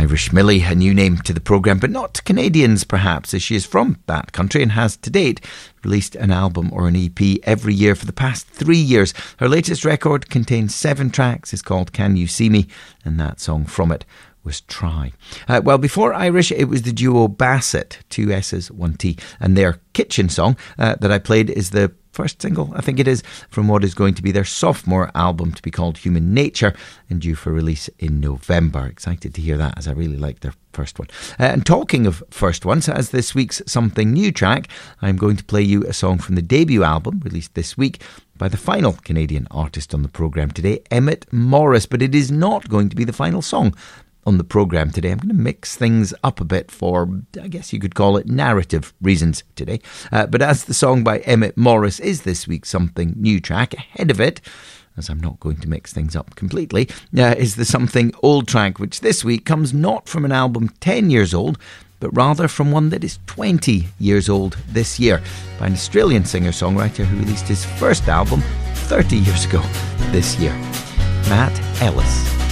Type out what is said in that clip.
Irish Millie, a new name to the programme, but not to Canadians perhaps, as she is from that country and has to date released an album or an EP every year for the past 3 years. Her latest record contains 7 tracks, it's called Can You See Me, and that song from it was Try. Well, before Irish, it was the duo Bassett, 2 S's, 1 T, and their Kitchen song that I played is the first single, I think it is, from what is going to be their sophomore album to be called Human Nature and due for release in November. Excited to hear that, as I really like their first one. And talking of first ones, as this week's Something New track, I'm going to play you a song from the debut album released this week by the final Canadian artist on the programme today, Emmett Morris, but it is not going to be the final song on the programme today. I'm going to mix things up a bit for, I guess you could call it, narrative reasons today. But as the song by Emmett Morris is this week's Something New track, ahead of it, as I'm not going to mix things up completely, is the Something Old track, which this week comes not from an album 10 years old, but rather from one that is 20 years old this year, by an Australian singer-songwriter who released his first album 30 years ago this year, Matt Ellis.